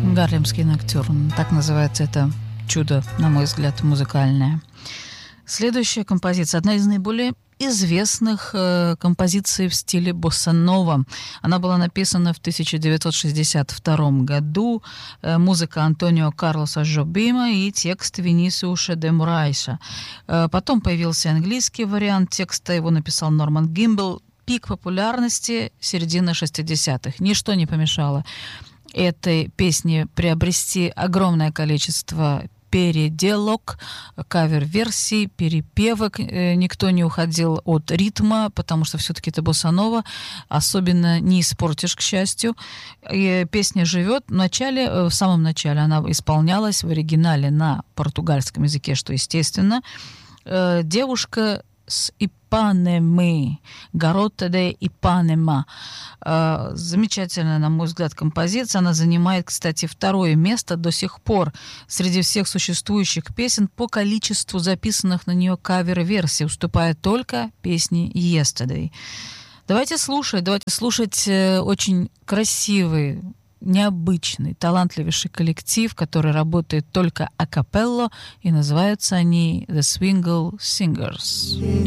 Гарлемский ноктюрн. Так называется это чудо, на мой взгляд, музыкальное. Следующая композиция, одна из наиболее известных композиций в стиле босса-нова. Она была написана в 1962 году. Музыка Антонио Карлоса Жобима и текст Винисиуса де Мурайса. Потом появился английский вариант текста, его написал Норман Гимбл. Пик популярности середина 60-х. Ничто не помешало этой песне приобрести огромное количество переделок, кавер-версий, перепевок. Никто не уходил от ритма, потому что все-таки это босса-нова, особенно не испортишь, к счастью. И песня живет. В самом начале она исполнялась в оригинале на португальском языке, что естественно. Девушка с Ипанемы, Гарота де Ипанема. Замечательная, на мой взгляд, композиция. Она занимает, кстати, второе место до сих пор среди всех существующих песен по количеству записанных на нее кавер-версий, уступая только песне Yesterday. Давайте слушать очень красивый, необычный, талантливейший коллектив, который работает только акапелло, и называются они The Swingle Singers.